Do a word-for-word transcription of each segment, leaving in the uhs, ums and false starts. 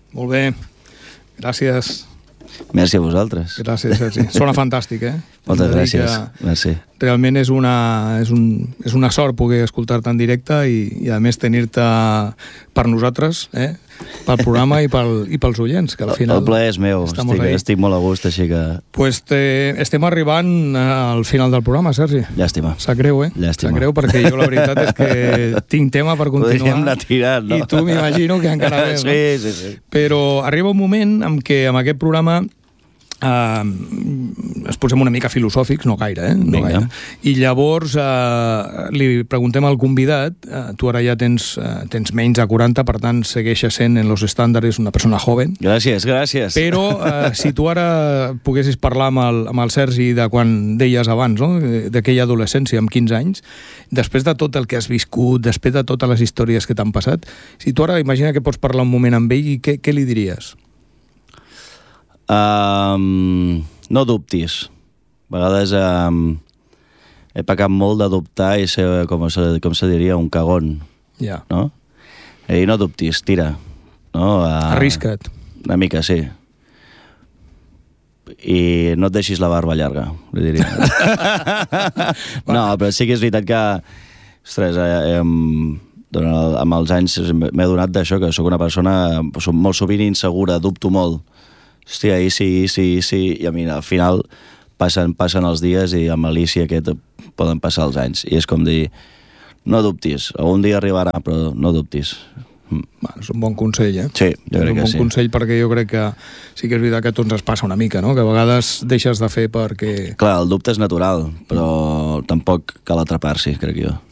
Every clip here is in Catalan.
Molt bé. Gràcies. Merci a vosaltres. Gràcies, Sergi. Sona fantàstic, eh? Moltes gràcies. Merci. Realment és una, és un, és una sort poder escoltar-te en directe i, i a més tenir-te per nosaltres, eh? Pel programa i, pel, i pels oients, que al final... El plaer és meu, estic, estic molt a gust, així que... Pues te, estem arribant al final del programa, Sergi. Llàstima. Sap greu, eh? Llàstima. Sap greu, perquè jo la veritat és que tinc tema per continuar. Podríem anar tirant, no? I tu m'imagino que encara més, sí, no? sí, sí. Però arriba un moment en què amb aquest programa Uh, ens posem una mica filosòfics, no gaire, eh? No gaire. I llavors uh, li preguntem al convidat, uh, tu ara ja tens, uh, tens menys de quaranta, per tant segueixes sent en los estàndards una persona joven. Gràcies, gràcies. Però uh, si tu ara poguessis parlar amb el, amb el Sergi de quan deies abans, no? D'aquella adolescència, amb quinze anys, després de tot el que has viscut, després de totes les històries que t'han passat, si tu ara imagina que pots parlar un moment amb ell, què, què li diries? Um, no dubtis. A vegades um, he pecat molt de dubtar i ser, com se, com se diria, un cagón. Ja. No? I no dubtis, tira. No? Uh, Arrisca't. Una mica, sí. I no et deixis la barba llarga, li diria. No, però sí que és veritat que, ostres, eh, eh, amb els anys m'he donat d'això, que sóc una persona molt sovint insegura, dubto molt. Hòstia, i sí, i sí, i sí, i a mi al final passen, passen els dies i amb l'Alicia aquest poden passar els anys, i és com dir, no dubtis, algun dia arribarà, però no dubtis. Bueno, és un bon consell, eh? Sí, jo crec que sí. És un bon consell perquè jo crec que sí que és veritat que a tots ens passa una mica, no? Que a vegades deixes de fer perquè... Clar, el dubte és natural, però tampoc cal atrapar-s'hi, crec jo.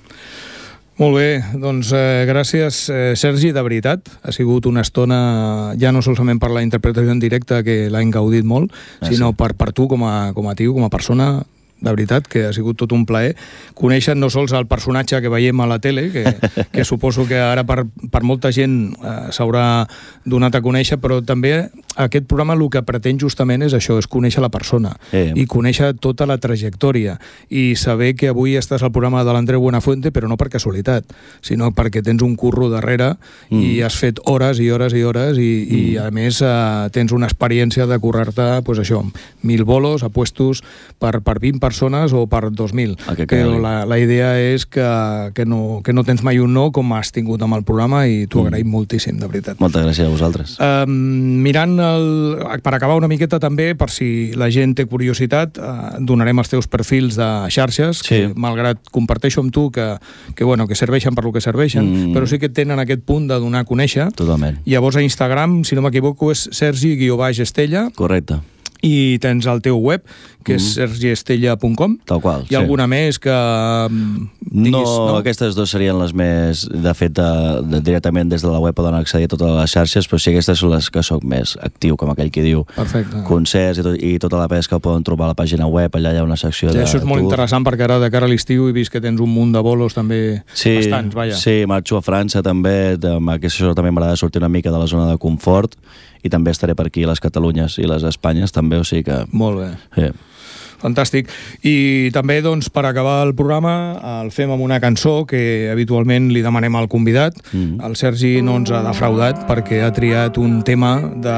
Molt bé, doncs eh, gràcies, eh, Sergi, de veritat. Ha sigut una estona, ja no solament per la interpretació en directe, que l'hem gaudit molt, gràcies. Sinó per, per tu com a, com a tio, com a persona, de veritat, que ha sigut tot un plaer conèixer no sols el personatge que veiem a la tele, que, que suposo que ara per, per molta gent eh, s'haurà donat a conèixer, però també aquest programa el que pretén justament és això, és conèixer la persona eh. i conèixer tota la trajectòria i saber que avui estàs al programa de l'Andreu Buenafuente, però no per casualitat, sinó perquè tens un curro darrere mm. i has fet hores i hores i hores i, mm. i a més eh, tens una experiència de currar-te, pues això, mil bolos a puestos per, per vint persones o per dos mil. Però la, la idea és que, que, no, que no tens mai un no com has tingut amb el programa i t'ho agraïm mm. moltíssim, de veritat. Moltes gràcies a vosaltres. Um, mirant, el, per acabar una miqueta també, per si la gent té curiositat, uh, donarem els teus perfils de xarxes, sí. que malgrat comparteixo amb tu que, que, bueno, que serveixen per lo que serveixen, mm. però sí que tenen aquest punt de donar a conèixer. Totalment. Llavors a Instagram, si no m'equivoco, és Sergi guió baix Estella. Correcte. I tens el teu web, que és mm. sergi estella punt com. Tal qual, Hi ha sí. alguna més que tinguis, no, no? Aquestes dues serien les més... De fet, de, de, directament des de la web poden accedir a totes les xarxes, però sí, aquestes són les que soc més actiu, com aquell que diu. Perfecte. Concerts i, tot, i tota la pesca ho poden trobar a la pàgina web, allà hi ha una secció sí, de... Això és molt tour. Interessant, perquè ara de cara a l'estiu he vist que tens un munt de bolos també sí, bastants, vaja. Sí, marxo a França també, que això també m'agrada sortir una mica de la zona de confort, i també estaré per aquí a les Catalunyes i les Espanyes també, o sigui que... Molt bé. Sí. Fantàstic. I també, doncs, per acabar el programa, el fem amb una cançó que habitualment li demanem al convidat. Mm. El Sergi no ens ha defraudat perquè ha triat un tema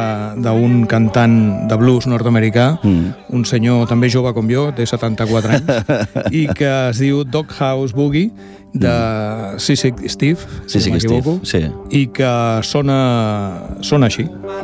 d'un cantant de blues nord-americà, mm. un senyor també jove com jo, té setanta-quatre anys, i que es diu Doghouse Boogie, de mm. Seasick Steve, si no m'equivoco, sí. i que sona, sona així.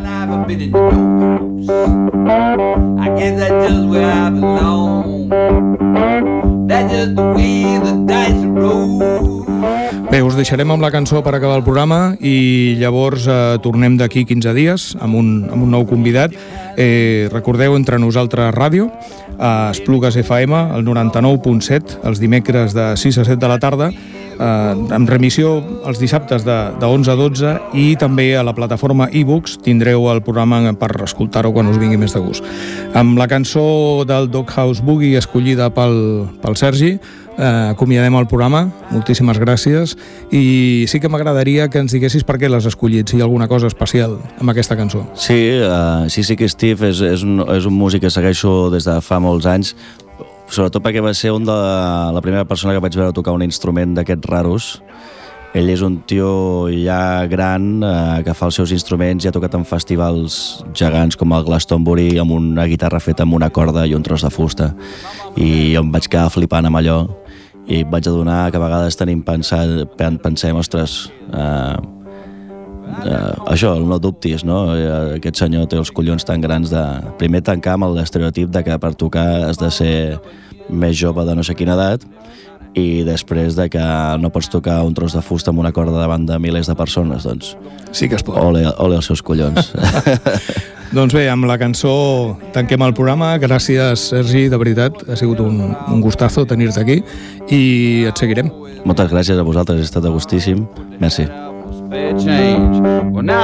I guess that's just where I belong. That's just the way the dice roll. Bé, us deixarem amb la cançó per acabar el programa i llavors eh, tornem d'aquí quinze dies amb un, amb un nou convidat. Eh, recordeu, Entre Nosaltres Ràdio, a Esplugues F M, el noranta-nou punt set, els dimecres de sis a set de la tarda, eh, amb remissió els dissabtes de, de onze a dotze, i també a la plataforma iBooks tindreu el programa per escoltar-ho quan us vingui més de gust. Amb la cançó del Doghouse Boogie escollida pel, pel Sergi, Eh, acomiadem el programa. Moltíssimes gràcies, i sí que m'agradaria que ens diguessis per què l'has escollit, si hi ha alguna cosa especial amb aquesta cançó. Sí, uh, sí, sí que Steve és, és, un, és un músic que segueixo des de fa molts anys, sobretot perquè va ser un de la, la primera persona que vaig veure tocar un instrument d'aquests raros. ell és un tio ja gran eh, que fa els seus instruments i ha tocat en festivals gegants com el Glastonbury amb una guitarra feta amb una corda i un tros de fusta, i jo em vaig quedar flipant amb allò i vaig adonar que a vegades tenim pensat, pensem, ostres, eh, eh, això, el no dubtis, no? Aquest senyor té els collons tan grans de primer tancar amb l'estereotip de que per tocar has de ser més jove de no sé quina edat, i després de que no pots tocar un tros de fusta amb una corda davant de milers de persones, doncs sí que es pot. Ole, ole els seus collons. Doncs bé, amb la cançó tanquem el programa. Gràcies, Sergi, de veritat, ha sigut un, un gustazo tenir-te aquí i et seguirem. Moltes gràcies a vosaltres, he estat a gustíssim. Merci. Well, now